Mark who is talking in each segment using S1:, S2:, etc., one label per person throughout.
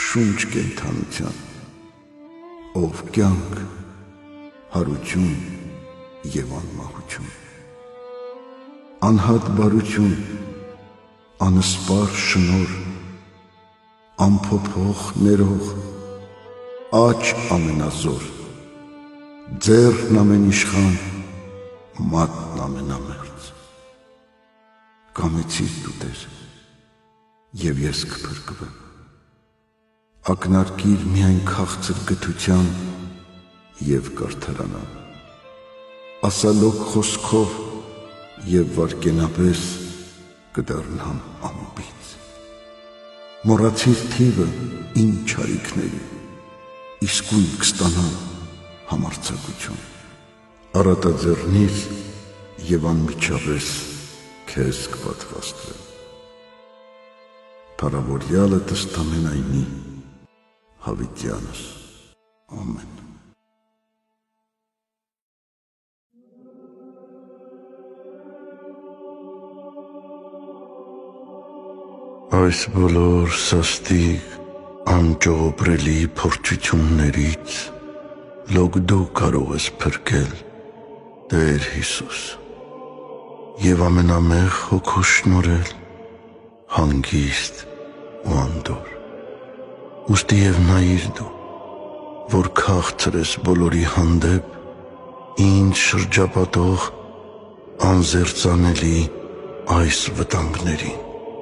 S1: շունչ կենդանության, ով կյանք, հարություն և անմահություն, անհատ բարություն, անսպար շնոր, անփոփոխ ներող, աջ ամենազոր, ձեռն ամենիշխան, մատն ամենամերձ։ Կամեցիր դու Տեր, և ես կփրկվեմ, ակնարկիր միայն քաղցր գթության և կարդարանամ, ասալոկ խոսքով և վարկենապես կդառնամ ամպից։ Մոռացիր թիվը իմ չարիքների, իսկույն կստանամ համարձակություն, առատաձեռնիր և անմիջապես քեզ կպատվաստվեմ։ Փառավորյալը տստամենայնի հավիտյանս, ամեն։ Այս բոլոր սաստիկ անճողոպրելի փորձություններից լոկ դու կարող ես փրկել, Տեր Հիսուս, և ամենամեղ հոգու շնորհել հանգիստ ու անդորր։ Ուստի և նայիր դու, որ քաղցր ես բոլորի հանդեպ ինձ շրջապատող անզերծանելի այս վտանգներին։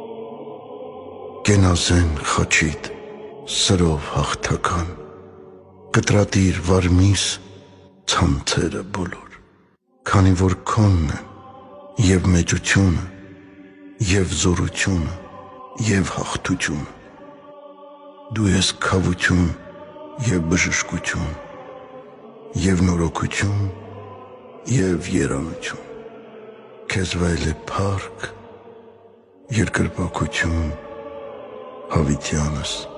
S1: Կենազեն խաչիդ սրով հաղթական, կտրատիր վարմիս ցանցերը բոլոր, քանի որ քոնն են և մեծությունը, և զորությունը, և հաղթությունը։ Դու ես քավություն և բժշկություն, և նորոգություն, և երանություն, քեզ վայել է փառք, երկրպագություն, հավիտյանս,